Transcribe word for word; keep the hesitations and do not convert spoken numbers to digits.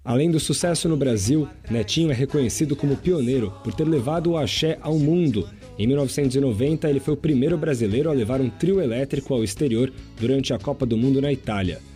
Além do sucesso no Brasil, Netinho é reconhecido como pioneiro por ter levado o axé ao mundo. Em mil novecentos e noventa, ele foi o primeiro brasileiro a levar um trio elétrico ao exterior durante a Copa do Mundo na Itália.